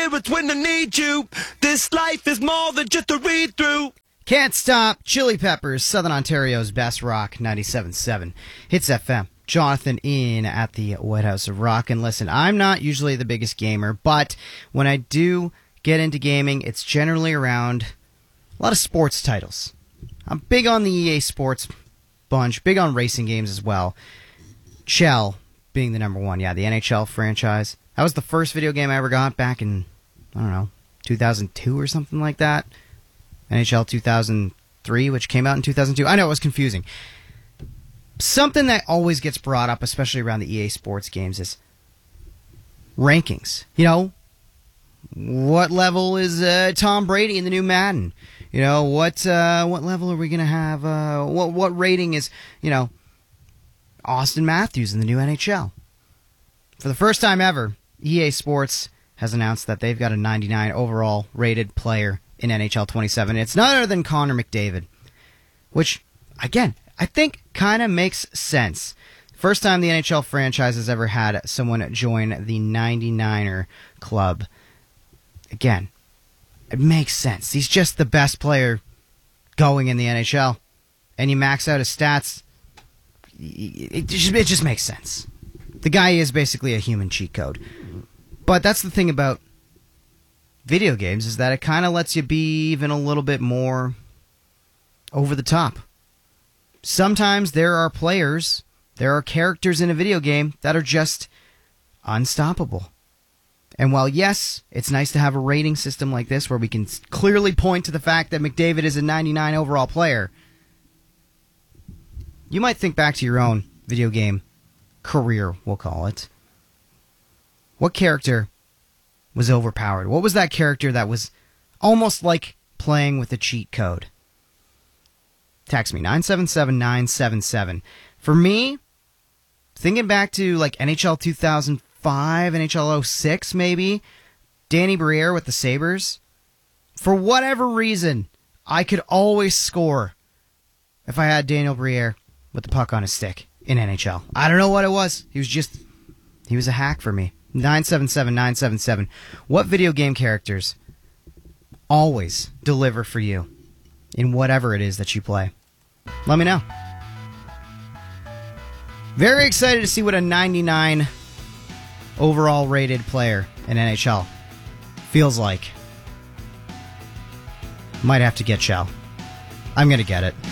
It's when I need you. This life is more than just a read-through. Can't Stop, Chili Peppers, Southern Ontario's best rock, 97.7 Hits FM. Jonathan in at the White House of Rock. And listen, I'm not usually the biggest gamer, but when I do get into gaming, it's generally around a lot of sports titles. I'm big on the EA Sports bunch, big on racing games as well. Shell being the number one. Yeah, the NHL franchise. That was the first video game I ever got back in, 2002 or something like that. NHL 2003, which came out in 2002. I know it was confusing. Something that always gets brought up, especially around the EA Sports games, is rankings. What level is Tom Brady in the new Madden? What level are we going to have? What rating is, Austin Matthews in the new NHL? For the first time ever, EA Sports has announced that they've got a 99 overall rated player in NHL 27. It's none other than Connor McDavid, which, again, I think kind of makes sense. First time the NHL franchise has ever had someone join the 99er club. Again, it makes sense. He's just the best player going in the NHL. And you max out his stats, it just makes sense. The guy is basically a human cheat code. But that's the thing about video games, is that it kind of lets you be even a little bit more over the top. Sometimes there are characters in a video game that are just unstoppable. And while, yes, it's nice to have a rating system like this where we can clearly point to the fact that McDavid is a 99 overall player, you might think back to your own video game career, we'll call it. What character was overpowered? What was that character that was almost like playing with a cheat code? Text me, 977-977. For me, thinking back to like NHL 2005, NHL 06 maybe, Danny Briere with the Sabres, for whatever reason, I could always score if I had Daniel Briere with the puck on his stick in NHL. I don't know what it was. He was a hack for me. 977-977. What video game characters always deliver for you in whatever it is that you play? Let me know. Very excited to see what a 99 overall rated player in NHL feels like. Might have to get Shell. I'm going to get it.